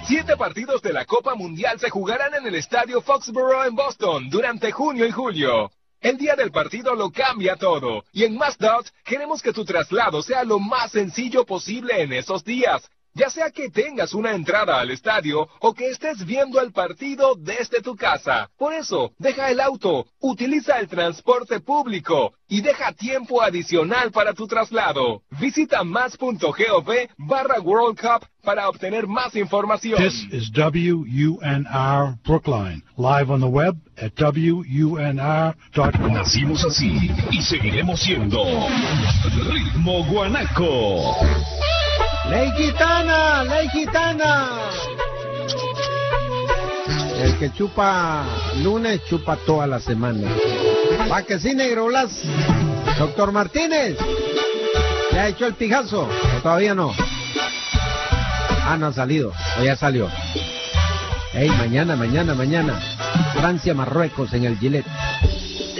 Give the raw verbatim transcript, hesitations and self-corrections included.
Siete partidos de la Copa Mundial se jugarán en el estadio Foxborough en Boston durante junio y julio. El día del partido lo cambia todo, y en MassDOT queremos que tu traslado sea lo más sencillo posible en esos días, ya sea que tengas una entrada al estadio o que estés viendo el partido desde tu casa. Por eso, deja el auto, utiliza el transporte público y deja tiempo adicional para tu traslado. Visita más.gov barra World Cup para obtener más información. This is W U N R Brookline, live on the web at W U N R dot com. Nacimos así y seguiremos siendo Ritmo Guanaco. ¡Ley gitana! ¡Ley gitana! El que chupa lunes, chupa toda la semana. ¿Va que sí, Negro Blas? Doctor Martínez, ¿ya ha hecho el pijazo? ¿O todavía no? Ah, no ha salido. ¿O ya salió? Ey, mañana, mañana, mañana. Francia, Marruecos en el Gillette.